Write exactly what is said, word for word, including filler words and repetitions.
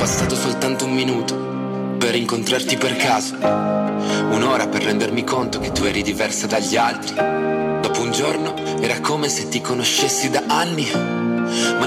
bastato soltanto un minuto per incontrarti per caso, un'ora per rendermi conto che tu eri diversa dagli altri. Dopo un giorno era come se ti conoscessi da anni, ma